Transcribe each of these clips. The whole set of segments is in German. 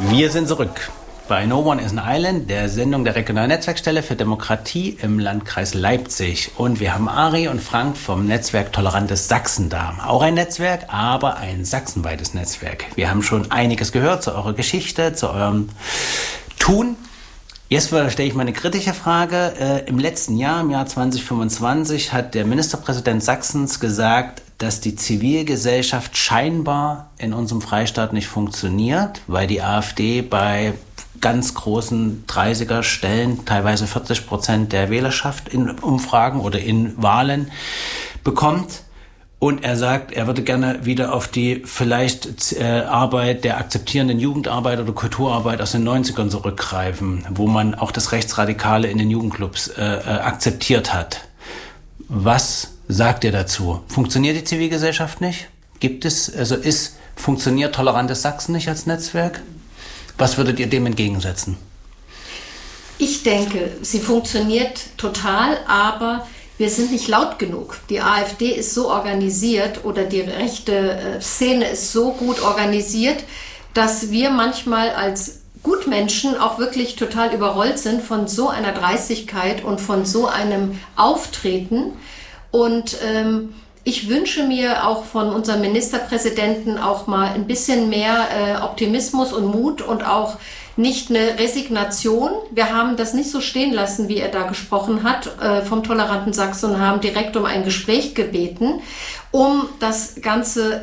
Wir sind zurück bei No One is an Island, der Sendung der Regionalen Netzwerkstelle für Demokratie im Landkreis Leipzig. Und wir haben Ari und Frank vom Netzwerk Tolerantes Sachsen da. Auch ein Netzwerk, aber ein sachsenweites Netzwerk. Wir haben schon einiges gehört zu eurer Geschichte, zu eurem Tun. Jetzt stelle ich mal eine kritische Frage. Im letzten Jahr, im Jahr 2025, hat der Ministerpräsident Sachsens gesagt, dass die Zivilgesellschaft scheinbar in unserem Freistaat nicht funktioniert, weil die AfD bei ganz großen 30er-Stellen teilweise 40% der Wählerschaft in Umfragen oder in Wahlen bekommt. Und er sagt, er würde gerne wieder auf die vielleicht Arbeit der akzeptierenden Jugendarbeit oder Kulturarbeit aus den 90ern zurückgreifen, wo man auch das Rechtsradikale in den Jugendclubs akzeptiert hat. Was sagt ihr dazu? Funktioniert die Zivilgesellschaft nicht? Funktioniert Tolerantes Sachsen nicht als Netzwerk? Was würdet ihr dem entgegensetzen? Ich denke, sie funktioniert total, aber wir sind nicht laut genug. Die AfD ist so organisiert oder die rechte Szene ist so gut organisiert, dass wir manchmal als Gutmenschen auch wirklich total überrollt sind von so einer Dreistigkeit und von so einem Auftreten. Und ich wünsche mir auch von unserem Ministerpräsidenten auch mal ein bisschen mehr Optimismus und Mut und auch nicht eine Resignation. Wir haben das nicht so stehen lassen, wie er da gesprochen hat, vom Toleranten Sachsen, und haben direkt um ein Gespräch gebeten, um das Ganze,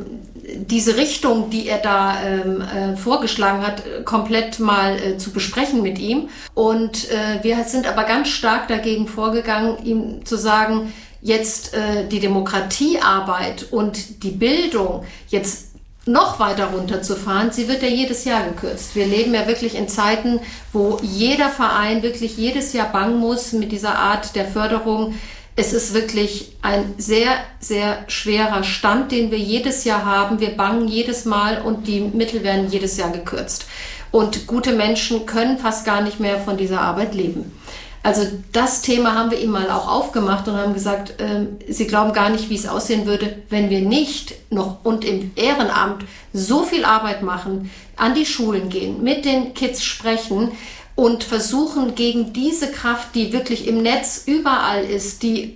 diese Richtung, die er da vorgeschlagen hat, komplett mal zu besprechen mit ihm. Und wir sind aber ganz stark dagegen vorgegangen, ihm zu sagen, jetzt die Demokratiearbeit und die Bildung jetzt noch weiter runterzufahren, sie wird ja jedes Jahr gekürzt. Wir leben ja wirklich in Zeiten, wo jeder Verein wirklich jedes Jahr bangen muss mit dieser Art der Förderung. Es ist wirklich ein sehr, sehr schwerer Stand, den wir jedes Jahr haben. Wir bangen jedes Mal und die Mittel werden jedes Jahr gekürzt. Und gute Menschen können fast gar nicht mehr von dieser Arbeit leben. Also das Thema haben wir ihm mal auch aufgemacht und haben gesagt, Sie glauben gar nicht, wie es aussehen würde, wenn wir nicht noch und im Ehrenamt so viel Arbeit machen, an die Schulen gehen, mit den Kids sprechen und versuchen, gegen diese Kraft, die wirklich im Netz überall ist, die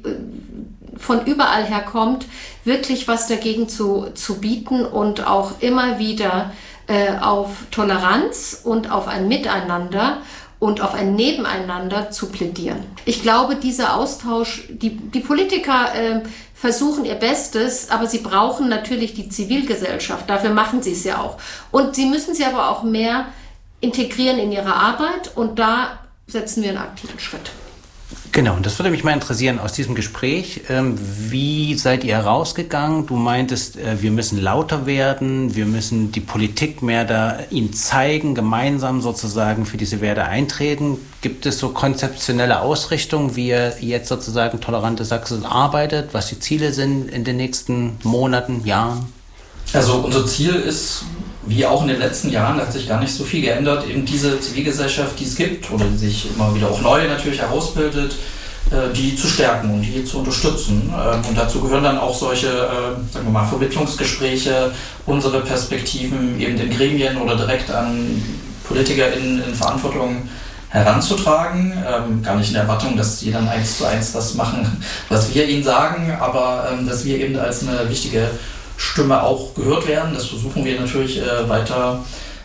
von überall her kommt, wirklich was dagegen zu bieten und auch immer wieder auf Toleranz und auf ein Miteinander und auf ein Nebeneinander zu plädieren. Ich glaube, dieser Austausch, die Politiker versuchen ihr Bestes, aber sie brauchen natürlich die Zivilgesellschaft. Dafür machen sie es ja auch. Und sie müssen sie aber auch mehr integrieren in ihre Arbeit und da setzen wir einen aktiven Schritt. Genau, und das würde mich mal interessieren aus diesem Gespräch. Wie seid ihr rausgegangen? Du meintest, wir müssen lauter werden, wir müssen die Politik mehr da ihnen zeigen, gemeinsam sozusagen für diese Werte eintreten. Gibt es so konzeptionelle Ausrichtungen, wie ihr jetzt sozusagen Tolerantes Sachsen arbeitet, was die Ziele sind in den nächsten Monaten, Jahren? Also unser Ziel ist, wie auch in den letzten Jahren, hat sich gar nicht so viel geändert, eben diese Zivilgesellschaft, die es gibt oder die sich immer wieder auch neu natürlich herausbildet, die zu stärken und die zu unterstützen. Und dazu gehören dann auch solche, sagen wir mal, Vermittlungsgespräche, unsere Perspektiven eben in Gremien oder direkt an PolitikerInnen in Verantwortung heranzutragen. Gar nicht in der Erwartung, dass die dann 1:1 das machen, was wir ihnen sagen, aber dass wir eben als eine wichtige Stimme auch gehört werden. Das versuchen wir natürlich weiter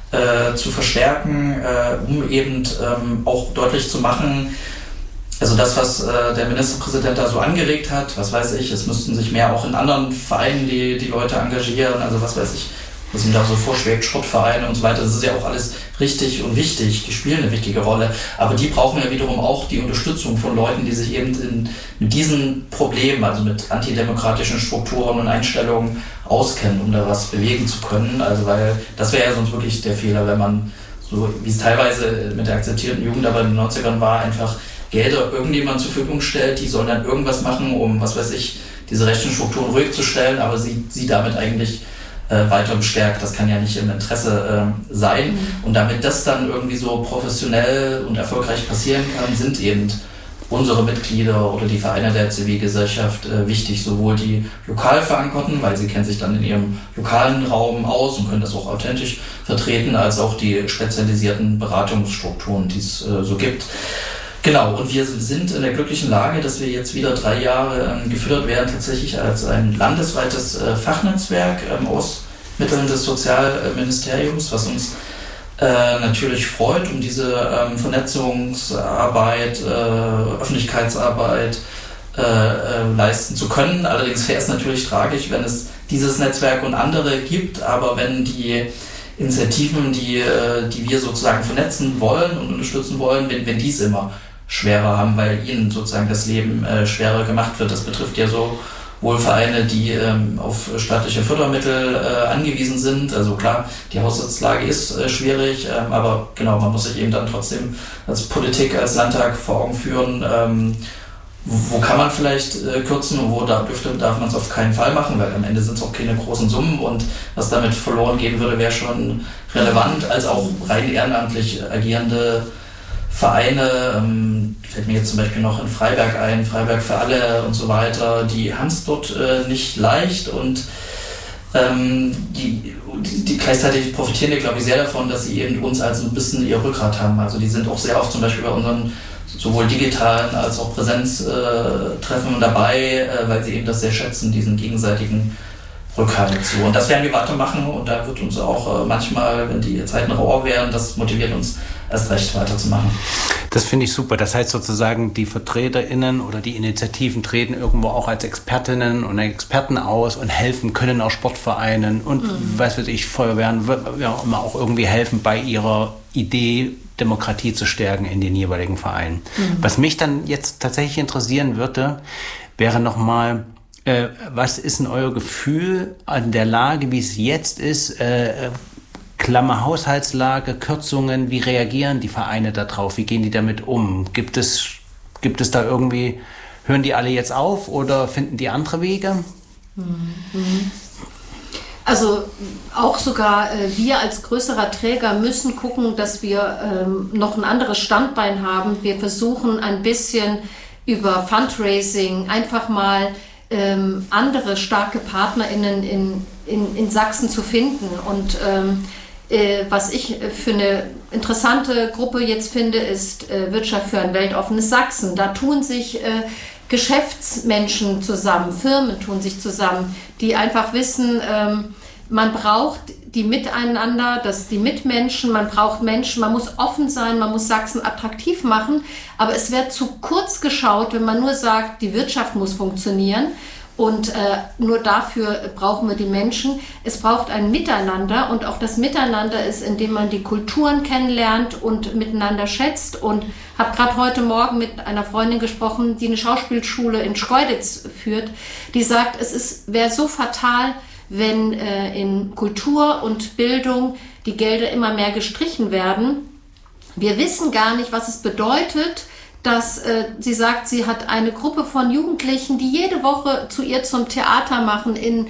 zu verstärken, um eben auch deutlich zu machen, also das, was der Ministerpräsident da so angeregt hat, was weiß ich, es müssten sich mehr auch in anderen Vereinen die Leute engagieren, also was weiß ich, was ihm da so vorschwebt, Sportvereine und so weiter, das ist ja auch alles richtig und wichtig, die spielen eine wichtige Rolle, aber die brauchen ja wiederum auch die Unterstützung von Leuten, die sich eben mit diesen Problemen, also mit antidemokratischen Strukturen und Einstellungen auskennen, um da was bewegen zu können, also weil das wäre ja sonst wirklich der Fehler, wenn man, so wie es teilweise mit der akzeptierten Jugendarbeit in den 90ern war, einfach Gelder irgendjemand zur Verfügung stellt, die sollen dann irgendwas machen, um, was weiß ich, diese rechten Strukturen ruhig zu stellen, aber sie damit eigentlich weiter bestärkt. Das kann ja nicht im Interesse sein. Und damit das dann irgendwie so professionell und erfolgreich passieren kann, sind eben unsere Mitglieder oder die Vereine der Zivilgesellschaft wichtig, sowohl die lokal verankerten, weil sie kennen sich dann in ihrem lokalen Raum aus und können das auch authentisch vertreten, als auch die spezialisierten Beratungsstrukturen, die es so gibt. Genau, und wir sind in der glücklichen Lage, dass wir jetzt wieder 3 Jahre geführt werden, tatsächlich als ein landesweites Fachnetzwerk aus Mitteln des Sozialministeriums, was uns natürlich freut, um diese Vernetzungsarbeit, Öffentlichkeitsarbeit leisten zu können. Allerdings wäre es natürlich tragisch, wenn es dieses Netzwerk und andere gibt, aber wenn die Initiativen, die wir sozusagen vernetzen wollen und unterstützen wollen, wenn die es immer schwerer haben, weil ihnen sozusagen das Leben schwerer gemacht wird. Das betrifft ja sowohl Vereine, die auf staatliche Fördermittel angewiesen sind. Also klar, die Haushaltslage ist schwierig, aber genau, man muss sich eben dann trotzdem als Politik, als Landtag vor Augen führen, wo kann man vielleicht kürzen und wo darf man es auf keinen Fall machen, weil am Ende sind es auch keine großen Summen und was damit verloren gehen würde, wäre schon relevant, als auch rein ehrenamtlich agierende Vereine, fällt mir jetzt zum Beispiel noch in Freiberg ein, Freiberg für alle und so weiter, die haben es dort nicht leicht und die gleichzeitig profitieren, glaube ich, sehr davon, dass sie eben uns als ein bisschen ihr Rückgrat haben. Also die sind auch sehr oft zum Beispiel bei unseren sowohl digitalen als auch Präsenztreffen dabei, weil sie eben das sehr schätzen, diesen gegenseitigen Rückhalt. So. Und das werden wir weitermachen und da wird uns auch manchmal, wenn die Zeiten rauer werden, das motiviert uns erst recht weiterzumachen. Das finde ich super. Das heißt sozusagen, die VertreterInnen oder die Initiativen treten irgendwo auch als Expertinnen und Experten aus und helfen, können auch Sportvereinen und was weiß ich, Feuerwehren, ja, auch irgendwie helfen bei ihrer Idee, Demokratie zu stärken in den jeweiligen Vereinen. Was mich dann jetzt tatsächlich interessieren würde, wäre nochmal, was ist denn euer Gefühl an der Lage, wie es jetzt ist, Klammer Haushaltslage, Kürzungen, wie reagieren die Vereine darauf, wie gehen die damit um? Gibt es da irgendwie, hören die alle jetzt auf oder finden die andere Wege? Also auch sogar wir als größerer Träger müssen gucken, dass wir noch ein anderes Standbein haben. Wir versuchen ein bisschen über Fundraising einfach mal andere starke PartnerInnen in Sachsen zu finden. Und was ich für eine interessante Gruppe jetzt finde, ist Wirtschaft für ein weltoffenes Sachsen. Da tun sich Geschäftsmenschen zusammen, Firmen tun sich zusammen, die einfach wissen, man braucht die Miteinander, die Mitmenschen, man braucht Menschen, man muss offen sein, man muss Sachsen attraktiv machen, aber es wird zu kurz geschaut, wenn man nur sagt, die Wirtschaft muss funktionieren und nur dafür brauchen wir die Menschen. Es braucht ein Miteinander und auch das Miteinander ist, indem man die Kulturen kennenlernt und miteinander schätzt und habe gerade heute Morgen mit einer Freundin gesprochen, die eine Schauspielschule in Schkeuditz führt, die sagt, wäre so fatal, wenn in Kultur und Bildung die Gelder immer mehr gestrichen werden. Wir wissen gar nicht, was es bedeutet, dass sie sagt, sie hat eine Gruppe von Jugendlichen, die jede Woche zu ihr zum Theater machen, in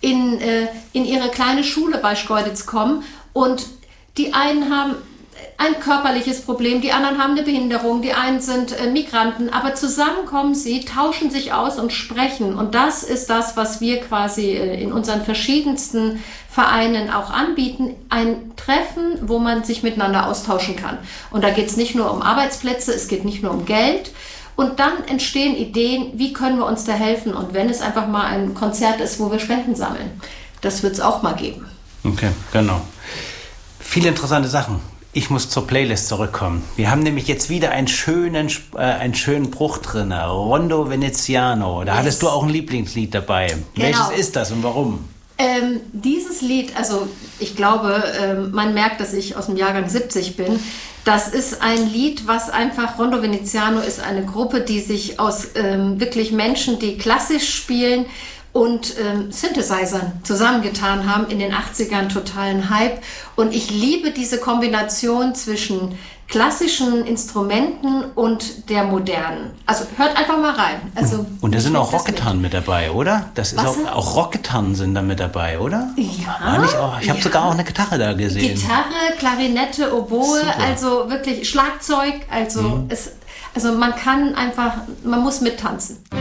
ihre kleine Schule bei Schkeuditz kommen und die einen haben ein körperliches Problem, die anderen haben eine Behinderung, die einen sind Migranten, aber zusammen kommen sie, tauschen sich aus und sprechen und das ist das, was wir quasi in unseren verschiedensten Vereinen auch anbieten, ein Treffen, wo man sich miteinander austauschen kann und da geht es nicht nur um Arbeitsplätze, es geht nicht nur um Geld und dann entstehen Ideen, wie können wir uns da helfen und wenn es einfach mal ein Konzert ist, wo wir Spenden sammeln, das wird es auch mal geben. Okay, genau. Viele interessante Sachen. Ich muss zur Playlist zurückkommen. Wir haben nämlich jetzt wieder einen schönen Bruch drin. Rondo Veneziano. Da hattest du auch ein Lieblingslied dabei. Genau. Welches ist das und warum? Dieses Lied, also ich glaube, man merkt, dass ich aus dem Jahrgang 70 bin. Das ist ein Lied, was einfach, Rondo Veneziano ist eine Gruppe, die sich aus wirklich Menschen, die klassisch spielen, und Synthesizern zusammengetan haben, in den 80ern totalen Hype. Und ich liebe diese Kombination zwischen klassischen Instrumenten und der modernen. Also hört einfach mal rein. Also, und da sind auch Rockgitarren mit dabei, oder? Das ist auch Rockgitarren sind da mit dabei, oder? Ja. Ich habe sogar auch eine Gitarre da gesehen. Gitarre, Klarinette, Oboe, super. Also wirklich Schlagzeug, also Also man muss mittanzen.